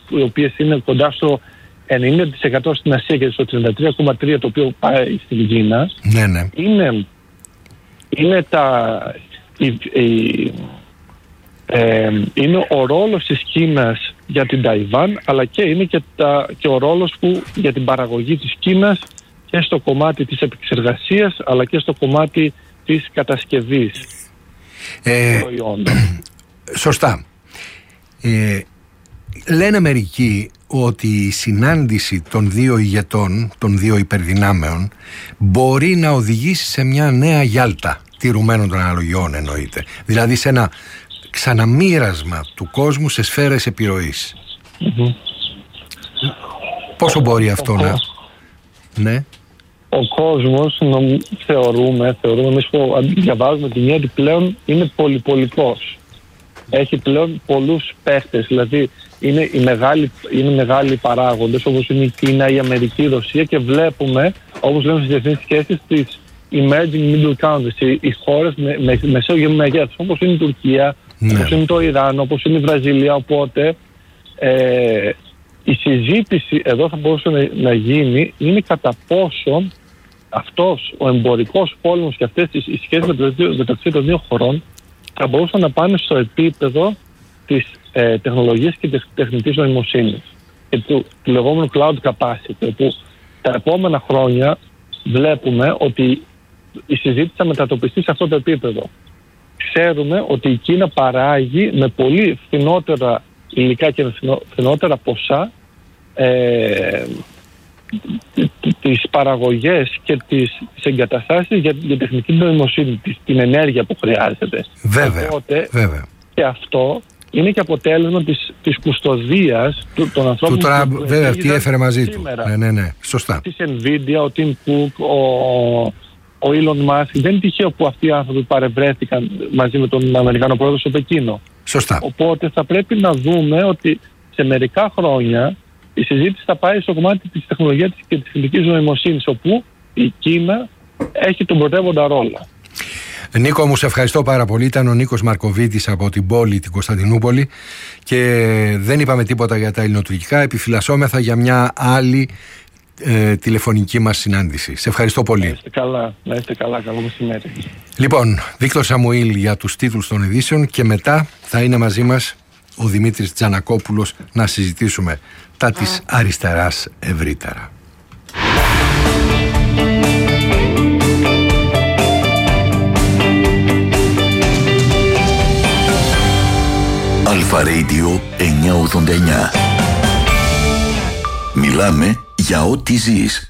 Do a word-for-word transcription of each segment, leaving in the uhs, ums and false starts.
οι οποίες είναι κοντά στο ενενήντα τοις εκατό στην Ασία και στο τριάντα τρία κόμμα τρία τοις εκατό το οποίο πάει στην Κίνα, ναι, ναι. είναι, είναι, τα, η, η, ε, είναι ο ρόλος της Κίνας για την Ταϊβάν, αλλά και είναι και, τα, και ο ρόλος που για την παραγωγή της Κίνας και στο κομμάτι της επεξεργασίας, αλλά και στο κομμάτι της κατασκευής ε, προϊόντων. Σωστά. Ε, λένε μερικοί ότι η συνάντηση των δύο ηγετών, των δύο υπερδυνάμεων, μπορεί να οδηγήσει σε μια νέα Γιάλτα, τηρουμένων των αναλογιών εννοείται. Δηλαδή σε ένα ξαναμοίρασμα του κόσμου σε σφαίρες επιρροής. Mm-hmm. Πόσο μπορεί αυτό ο να... Κόσμος. Ναι. Ο κόσμος, νομ, θεωρούμε, θεωρούμε εμείς που διαβάζουμε την έννοια ότι πλέον είναι πολυπολικός. Έχει πλέον πολλούς παίχτες, δηλαδή είναι οι μεγάλοι, είναι μεγάλοι παράγοντες όπως είναι η Κίνα, η Αμερική, η Ρωσία και βλέπουμε, όπως λέμε στις διεθνείς σχέσεις, τις emerging middle countries, οι, οι χώρες με, με, μεσαίου μεγέθους, όπως είναι η Τουρκία, ναι. όπως είναι το Ιράν, όπως είναι η Βραζιλία, οπότε ε, η συζήτηση εδώ θα μπορούσε να, να γίνει είναι κατά πόσο αυτός ο εμπορικός πόλεμος και αυτές οι, οι σχέσεις μεταξύ των δύο χωρών θα μπορούσαν να πάνε στο επίπεδο της ε, τεχνολογίας και της τεχνητής νοημοσύνης και του, του λεγόμενου cloud capacity, που τα επόμενα χρόνια βλέπουμε ότι η συζήτηση θα μετατοπιστεί σε αυτό το επίπεδο. Ξέρουμε ότι η Κίνα παράγει με πολύ φθηνότερα υλικά και φθηνότερα ποσά ε, τις παραγωγές και τις, τις εγκαταστάσεις για, για τεχνική νοημοσύνη, την ενέργεια που χρειάζεται. Βέβαια, Οπότε, βέβαια. Και αυτό είναι και αποτέλεσμα της, της κουστοδίας του, των ανθρώπων του Τραμπ, βέβαια, τι έφερε μαζί σήμερα. του. Ναι, ναι, ναι, σωστά. Της Nvidia, ο Tim Cook, ο, ο Elon Musk. Δεν είναι τυχαίο που αυτοί οι άνθρωποι παρευρέθηκαν μαζί με τον Αμερικανό πρόεδρο στο Πεκίνο. Σωστά. Οπότε θα πρέπει να δούμε ότι σε μερικά χρόνια η συζήτηση θα πάει στο κομμάτι της τεχνολογίας και της τεχνητής νοημοσύνης, όπου η Κίνα έχει τον πρωτεύοντα ρόλο. Νίκο, μου σε ευχαριστώ πάρα πολύ. Ήταν ο Νίκος Μαρκοβίτης από την πόλη, την Κωνσταντινούπολη, και δεν είπαμε τίποτα για τα ελληνοτουρκικά. Επιφυλασσόμεθα για μια άλλη ε, τηλεφωνική μας συνάντηση. Σε ευχαριστώ πολύ. Να είστε καλά, να είστε καλά. Καλό μεσημέρι. Λοιπόν, Βίκτορ Σαμουήλ για τους τίτλους των ειδήσεων και μετά θα είναι μαζί μας ο Δημήτρης Τζανακόπουλος να συζητήσουμε τα της αριστεράς ευρύτερα. Αλφα Radio εννιακόσια ογδόντα εννιά. Μιλάμε για ό,τι ζεις.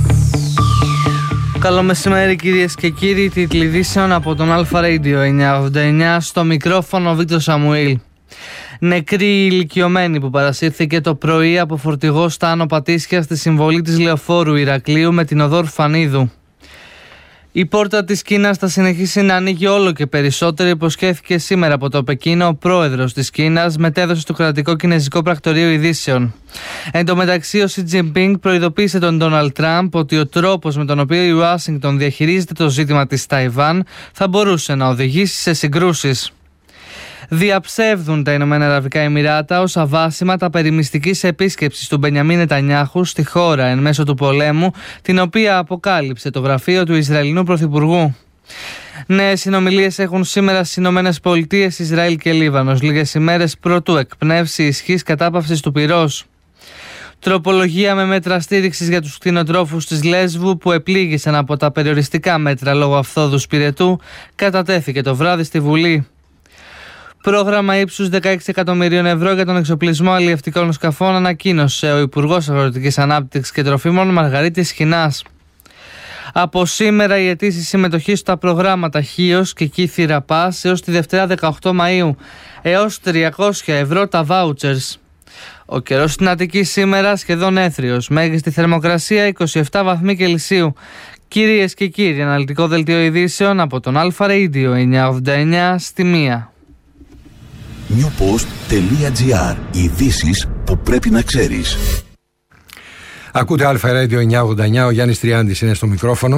Καλό μεσημέρι κυρίες και κύριοι, τίτλοι ειδήσεων από τον Αλφα Radio εννιακόσια ογδόντα εννιά, στο μικρόφωνο Βίκτορ Σαμουήλ. Νεκρή ηλικιωμένη που παρασύρθηκε το πρωί από φορτηγό στα Άνω Πατήσια στη συμβολή της Λεωφόρου Ηρακλείου με την οδό Ορφανίδου. Η πόρτα της Κίνας θα συνεχίσει να ανοίγει όλο και περισσότερο, υποσχέθηκε σήμερα από το Πεκίνο ο πρόεδρος της Κίνας, μετέδωσε στο κρατικό κινέζικο πρακτορείο ειδήσεων. Εν τω μεταξύ, ο Σι Τζινπίνγκ προειδοποίησε τον Ντόναλντ Τραμπ ότι ο τρόπος με τον οποίο η Ουάσιγκτον διαχειρίζεται το ζήτημα της Ταϊβάν θα μπορούσε να οδηγήσει σε συγκρούσεις. Διαψεύδουν τα Ηνωμένα Αραβικά Εμιράτα ως αβάσιμα τα περί μυστικής επίσκεψης του Μπενιαμίν Νετανιάχου στη χώρα εν μέσω του πολέμου, την οποία αποκάλυψε το γραφείο του Ισραηλινού Πρωθυπουργού. Νέες συνομιλίες έχουν σήμερα στις Ηνωμένες Πολιτείες, Ισραήλ και Λίβανος, λίγες ημέρες προτού εκπνεύσει η ισχύς κατάπαυσης του πυρός. Τροπολογία με μέτρα στήριξης για τους κτηνοτρόφους της Λέσβου που επλήγησαν από τα περιοριστικά μέτρα λόγω αυθόδους πυρετού κατατέθηκε το βράδυ στη Βουλή. Πρόγραμμα ύψους δεκαέξι εκατομμυρίων ευρώ για τον εξοπλισμό αλλιευτικών σκαφών ανακοίνωσε ο Υπουργός Αγροτικής Ανάπτυξης και Τροφίμων Μαργαρίτης Χινάς. Από σήμερα η αιτήσεις συμμετοχής στα προγράμματα Χίος και Κύθυρα Πας έως τη Δευτέρα δεκαοκτώ Μαΐου, έως τριακόσια ευρώ τα βάουτσερς. Ο καιρός στην Αττική σήμερα σχεδόν έθριος, μέγιστη θερμοκρασία είκοσι επτά βαθμοί Κελσίου. Κυρίες και κύριοι, αναλυτικό δελτίο ειδήσεων από τον Αλφα Radio εννιακόσια ογδόντα εννιά στη μία. newpost τελεία gr. Ειδήσεις που πρέπει να ξέρεις. Ακούτε Αλφα Radio εννιακόσια ογδόντα εννιά, ο Γιάννης Τριάντης είναι στο μικρόφωνο.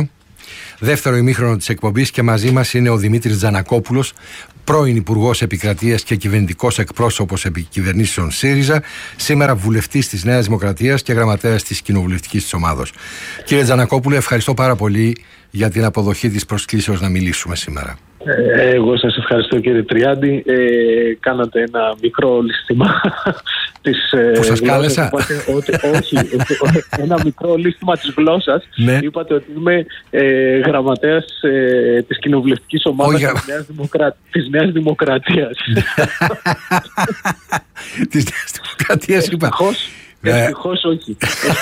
Δεύτερο ημίχρονο της εκπομπής και μαζί μας είναι ο Δημήτρης Τζανακόπουλος, πρώην Υπουργός Επικρατείας και κυβερνητικός εκπρόσωπος επικυβερνήσεων ΣΥΡΙΖΑ, σήμερα βουλευτής της Νέας Δημοκρατίας και γραμματέας της κοινοβουλευτικής της ομάδος. Κύριε Τζανακόπουλε, ευχαριστώ πάρα πολύ για την αποδοχή της προσκλήσεως να μιλήσουμε σήμερα. Ε, εγώ σας ευχαριστώ, κύριε Τριάντη. Ε, κάνατε ένα μικρό λίστημα της ε, Που σας κάλεσα. Είπατε ότι, όχι, ένα μικρό λίστημα της γλώσσας. Ναι. Είπατε ότι είμαι ε, γραμματέας ε, της κοινοβουλευτικής ομάδας Όχι. της, Νέας Δημοκρα... της Νέας Δημοκρατίας. Της Νέας Δημοκρατίας είπα. Ευτυχώς όχι.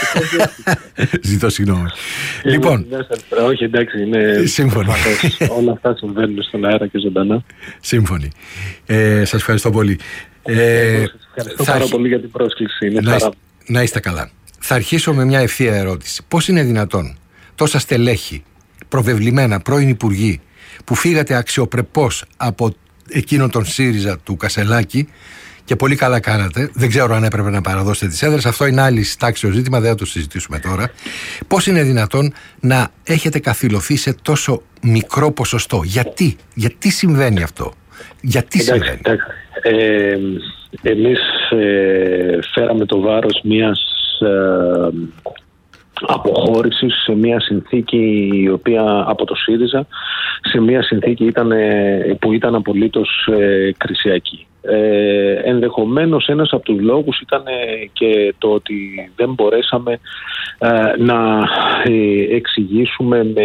Ζητώ συγγνώμη. Λοιπόν. Όχι, εντάξει, είναι. Σύμφωνοι. Όλα αυτά συμβαίνουν στον αέρα και ζωντανά. Σύμφωνοι. Ε, σας ευχαριστώ πολύ. Ε, σας ευχαριστώ θα... πάρα πολύ για την πρόσκληση. Είναι να, χαρά. είστε, να είστε καλά. Θα αρχίσω με μια ευθεία ερώτηση. Πώς είναι δυνατόν τόσα στελέχη, προβεβλημένα πρώην υπουργοί, που φύγατε αξιοπρεπώς από εκείνον τον ΣΥΡΙΖΑ του Κασελάκη, και πολύ καλά κάνατε, δεν ξέρω αν έπρεπε να παραδώσετε τις έδρες, αυτό είναι άλλη τάξιο ζήτημα, δεν θα το συζητήσουμε τώρα. Πώς είναι δυνατόν να έχετε καθυλωθεί σε τόσο μικρό ποσοστό? Γιατί, γιατί συμβαίνει αυτό? Γιατί εντάξει, συμβαίνει? Εντάξει. Ε, εμείς ε, φέραμε το βάρος μιας ε, αποχώρησης σε μια συνθήκη η οποία από το ΣΥΡΙΖΑ, σε μια συνθήκη ήταν, που ήταν απολύτως ε, κρισιακή. Ε, ενδεχομένως ένας από τους λόγους ήταν και το ότι δεν μπορέσαμε ε, να ε, εξηγήσουμε με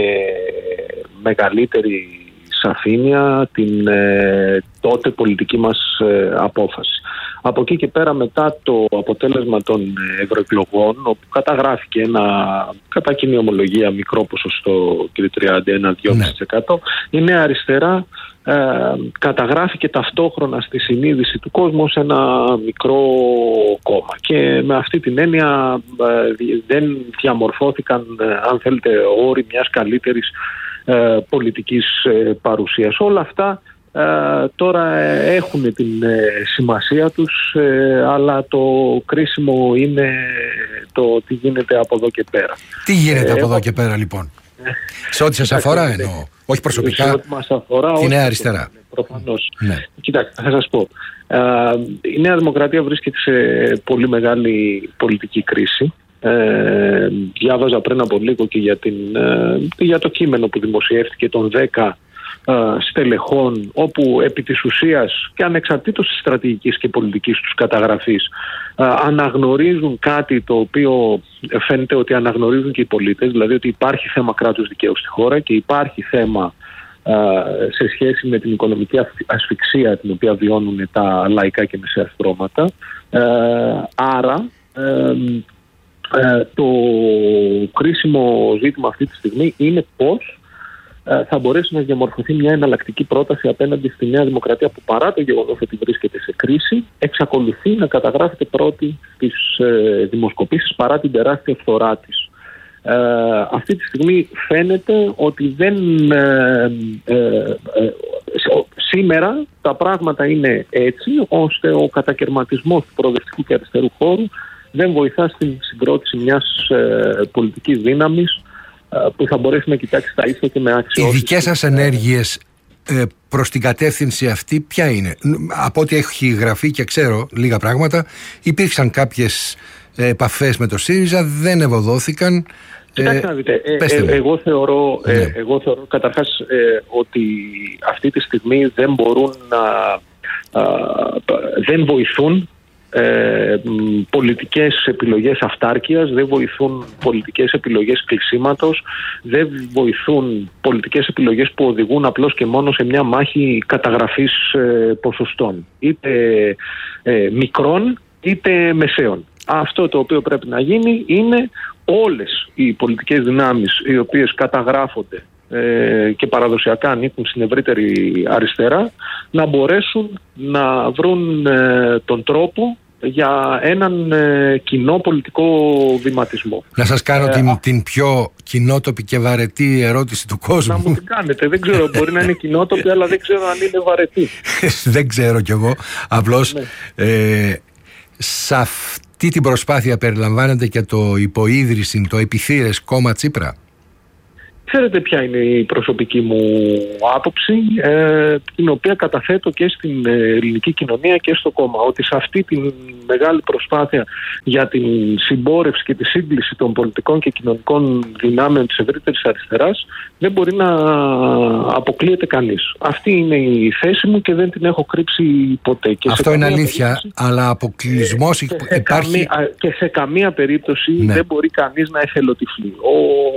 μεγαλύτερη σαφήνεια την ε, τότε πολιτική μας ε, απόφαση. Από εκεί και πέρα, μετά το αποτέλεσμα των ευρωεκλογών, όπου καταγράφηκε ένα, κατά κοινή ομολογία, μικρό ποσοστό, κύριε Τριάντη, ένα δύο τοις εκατό, ναι. Η Νέα Αριστερά ε, καταγράφηκε ταυτόχρονα στη συνείδηση του κόσμου σε ένα μικρό κόμμα. Και με αυτή την έννοια ε, δεν διαμορφώθηκαν, ε, αν θέλετε, όροι μιας καλύτερης ε, πολιτικής ε, παρουσίας. Όλα αυτά Uh, τώρα ε, έχουν την ε, σημασία τους, ε, αλλά το κρίσιμο είναι το τι γίνεται από εδώ και πέρα. Τι γίνεται ε, από εδώ ε, και πέρα λοιπόν? Ε, σε ό,τι σας αφορά εννοώ, όχι προσωπικά, σε ό,τι μας αφορά, τη Νέα Αριστερά. Προφανώς. Ναι. Κοιτάξτε, θα σας πω. Uh, η Νέα Δημοκρατία βρίσκεται σε πολύ μεγάλη πολιτική κρίση. Ε, διάβαζα πριν από λίγο και για, την, ε, για το κείμενο που δημοσιεύτηκε των δέκα στελεχών, όπου επί της ουσίας και ανεξαρτήτως της στρατηγικής και πολιτικής τους καταγραφής αναγνωρίζουν κάτι το οποίο φαίνεται ότι αναγνωρίζουν και οι πολίτες, δηλαδή ότι υπάρχει θέμα κράτους δικαίου στη χώρα και υπάρχει θέμα σε σχέση με την οικονομική ασφυξία την οποία βιώνουν τα λαϊκά και μεσαία στρώματα. Άρα το κρίσιμο ζήτημα αυτή τη στιγμή είναι πώς θα μπορέσει να διαμορφωθεί μια εναλλακτική πρόταση απέναντι στη Νέα Δημοκρατία, που παρά το γεγονός ότι βρίσκεται σε κρίση, εξακολουθεί να καταγράφεται πρώτη στις ε, δημοσκοπήσεις παρά την τεράστια φθορά της. Ε, αυτή τη στιγμή φαίνεται ότι δεν ε, ε, ε, σήμερα τα πράγματα είναι έτσι ώστε ο κατακαιρματισμός του προοδευτικού και αριστερού χώρου δεν βοηθά στην συγκρότηση μιας ε, πολιτικής δύναμης που θα μπορέσει να κοιτάξει τα ίσια και με αξιώσεις. Οι δικές σας ενέργειες ε, προς την κατεύθυνση αυτή ποια είναι? Από ό,τι έχει γραφεί και ξέρω λίγα πράγματα, υπήρξαν κάποιες ε, επαφές με το ΣΥΡΙΖΑ, δεν ευωδόθηκαν. Κοιτάξτε να δείτε, ε, ε, ε, εγώ, θεωρώ, ε, ναι. εγώ θεωρώ καταρχάς ε, ότι αυτή τη στιγμή δεν μπορούν να α, δεν βοηθούν Ε, πολιτικές επιλογές αυτάρκειας, δεν βοηθούν πολιτικές επιλογές κλεισίματος, δεν βοηθούν πολιτικές επιλογές που οδηγούν απλώς και μόνο σε μια μάχη καταγραφής ε, ποσοστών, είτε ε, μικρών είτε μεσαίων. Αυτό το οποίο πρέπει να γίνει είναι όλες οι πολιτικές δυνάμεις οι οποίες καταγράφονται ε, και παραδοσιακά ανήκουν στην ευρύτερη αριστερά να μπορέσουν να βρουν ε, τον τρόπο για έναν ε, κοινό πολιτικό βηματισμό. Να σας κάνω ε, την, α... την πιο κοινότοπη και βαρετή ερώτηση του κόσμου. Να μου την κάνετε. Δεν ξέρω, μπορεί να είναι κοινότοπη, αλλά δεν ξέρω αν είναι βαρετή. Δεν ξέρω κι εγώ. Απλώς ναι. ε, σε αυτή την προσπάθεια περιλαμβάνεται και το υποίδρυση, το επιθύρες κόμμα Τσίπρα. Ξέρετε ποια είναι η προσωπική μου άποψη, ε, την οποία καταθέτω και στην ελληνική κοινωνία και στο κόμμα, ότι σε αυτή τη μεγάλη προσπάθεια για την συμπόρευση και τη σύγκληση των πολιτικών και κοινωνικών δυνάμεων της ευρύτερης αριστεράς δεν μπορεί να αποκλείεται κανείς. Αυτή είναι η θέση μου και δεν την έχω κρύψει ποτέ. Και αυτό είναι αλήθεια, αλλά αποκλεισμός και υπάρχει... Σε καμία, και σε καμία περίπτωση ναι. δεν μπορεί κανείς να εθελοτυφλεί. Ο...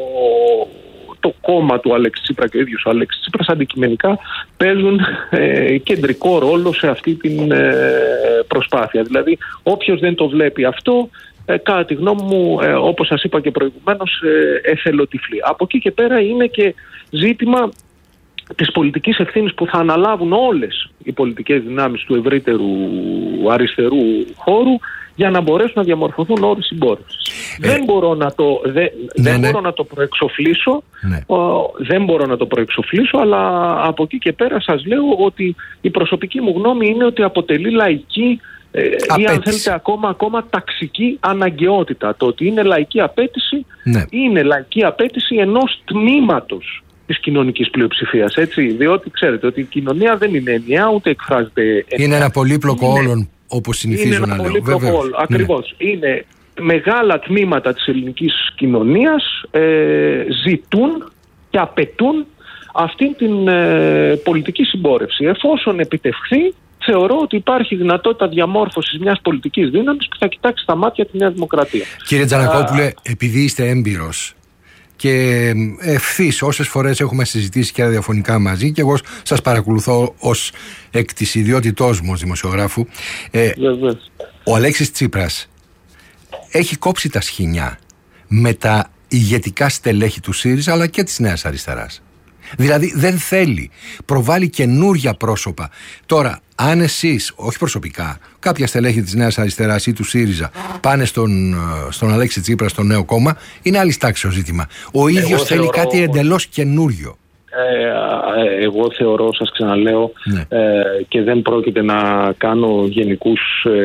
Το κόμμα του Αλέξη Τσίπρα και ο ίδιος ο Αλέξης Τσίπρας αντικειμενικά παίζουν ε, κεντρικό ρόλο σε αυτή την ε, προσπάθεια. Δηλαδή όποιος δεν το βλέπει αυτό, ε, κατά τη γνώμη μου, ε, όπως σας είπα και προηγουμένως, ε, εθελοτυφλεί. Από εκεί και πέρα είναι και ζήτημα της πολιτικής ευθύνης που θα αναλάβουν όλες οι πολιτικές δυνάμεις του ευρύτερου αριστερού χώρου για να μπορέσουν να διαμορφωθούν όροι συμπόρευσης. Ε, δεν μπορώ να το, δε, ναι, δεν ναι. μπορώ να το προεξοφλήσω, ναι. ο, δεν μπορώ να το προεξοφλήσω, αλλά από εκεί και πέρα σας λέω ότι η προσωπική μου γνώμη είναι ότι αποτελεί λαϊκή ε, ή αν θέλετε ακόμα, ακόμα ταξική αναγκαιότητα. Το ότι είναι λαϊκή απέτηση, ναι. είναι λαϊκή απέτηση ενός τμήματος της κοινωνικής πλειοψηφίας, έτσι, διότι ξέρετε ότι η κοινωνία δεν είναι ενιαία, ούτε εκφράζεται ενιαία. Είναι ένα πολύπλοκο είναι, όλων, όπως συνηθίζω να λέω. Όλων, ακριβώς. Είναι. είναι μεγάλα τμήματα της ελληνικής κοινωνίας ε, ζητούν και απαιτούν αυτή την ε, πολιτική συμπόρευση. Εφόσον επιτευχθεί, θεωρώ ότι υπάρχει δυνατότητα διαμόρφωσης μιας πολιτικής δύναμης που θα κοιτάξει στα μάτια τη Νέα Δημοκρατία. Κύριε Τζανακόπουλε, Α, επειδή είστε έμπειρος και ευθύς όσες φορές έχουμε συζητήσει και ραδιοφωνικά μαζί και εγώ σας παρακολουθώ ως εκ της ιδιότητός μου ως δημοσιογράφου, ε, ο Αλέξης Τσίπρας έχει κόψει τα σχοινιά με τα ηγετικά στελέχη του ΣΥΡΙΖΑ αλλά και της Νέας Αριστεράς. Δηλαδή δεν θέλει, προβάλλει καινούρια πρόσωπα. Τώρα, αν εσείς, όχι προσωπικά, κάποια στελέχη της Νέας Αριστεράς ή του ΣΥΡΙΖΑ πάνε στον, στον Αλέξη Τσίπρα, στο νέο κόμμα, είναι άλλη τάξη ο ζήτημα. Ο ίδιος εγώ θέλει θεωρώ... κάτι εντελώς καινούριο. Ε, εγώ θεωρώ, σας ξαναλέω, ναι. ε, και δεν πρόκειται να κάνω γενικούς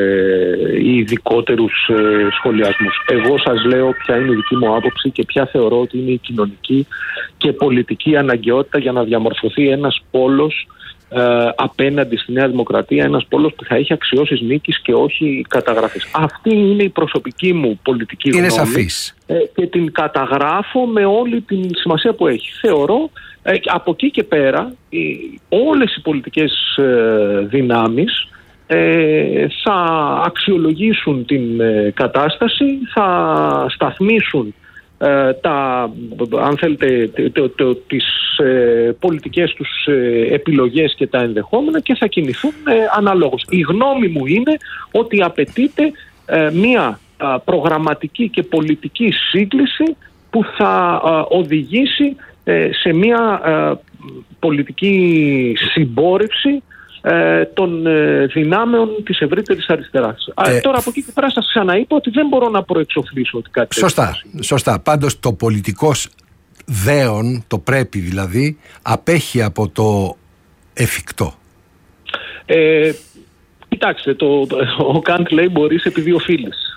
ε, ή ειδικότερους ε, σχολιασμούς. Εγώ σας λέω ποια είναι η δική μου άποψη και ποια θεωρώ ότι είναι η κοινωνική και πολιτική αναγκαιότητα για να διαμορφωθεί ένας πόλος ε, απέναντι στη Νέα Δημοκρατία, ένας πόλος που θα έχει αξιώσεις νίκης και όχι καταγραφής. Αυτή είναι η προσωπική μου πολιτική γνώμη. Είναι σαφής. Ε, και την καταγράφω με όλη την σημασία που έχει. Θεωρώ Ε, από εκεί και πέρα οι, όλες οι πολιτικές ε, δυνάμεις ε, θα αξιολογήσουν την ε, κατάσταση, θα σταθμίσουν ε, τα, αν θέλετε, το, το, τις ε, πολιτικές τους ε, επιλογές και τα ενδεχόμενα και θα κινηθούν ε, αναλόγως. Η γνώμη μου είναι ότι απαιτείται ε, μια ε, προγραμματική και πολιτική σύγκληση που θα ε, οδηγήσει σε μια ε, πολιτική συμπόρευση ε, των ε, δυνάμεων της ευρύτερης αριστεράς. Ε, τώρα από εκεί και πέρα σας ξαναείπα ότι δεν μπορώ να προεξοφλήσω ότι κάτι σωστά, τέτοιο. Σωστά. Πάντως το πολιτικός δέον, το πρέπει δηλαδή, απέχει από το εφικτό. Ε, κοιτάξτε, το, ο Καντ λέει μπορείς επειδή οφείλεις.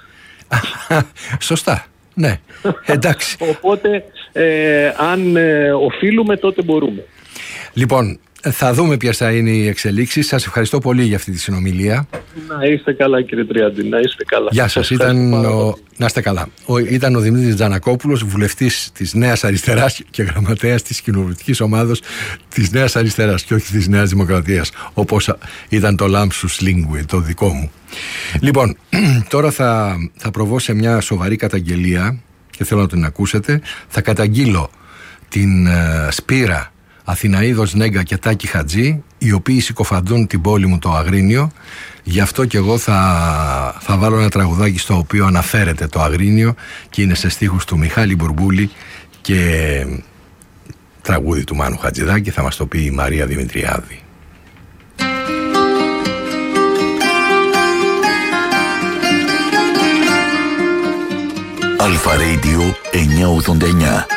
Σωστά. Ναι, εντάξει. Οπότε, ε, αν ε, οφείλουμε, τότε μπορούμε. Λοιπόν, θα δούμε ποιες θα είναι οι εξελίξεις. Σας ευχαριστώ πολύ για αυτή τη συνομιλία. Να είστε καλά, κύριε Τριάντη, να είστε καλά. Γεια σας, ήταν ο... να είστε καλά. Ο... Ήταν ο Δημήτρης Τζανακόπουλος, βουλευτής της Νέας Αριστεράς και γραμματέας της κοινοβουλευτικής ομάδος της Νέας Αριστεράς και όχι της Νέας Δημοκρατίας, όπως ήταν το Λάμψους Λίγκουι, το δικό μου. Λοιπόν, τώρα θα, θα προβώ σε μια σοβαρή καταγγελία και θέλω να την ακούσετε. Θα καταγγείλω την uh, Σπύρα, Αθηναίδος Νέγκα και Τάκη Χατζή, οι οποίοι συκοφαντούν την πόλη μου το Αγρίνιο. Γι' αυτό και εγώ θα, θα βάλω ένα τραγουδάκι στο οποίο αναφέρεται το Αγρίνιο και είναι σε στίχους του Μιχάλη Μπουρμπούλη και τραγούδι του Μάνου Χατζηδάκη. Θα μας το πει η Μαρία Δημητριάδη. Αλφα Radio εννιακόσια ογδόντα εννιά.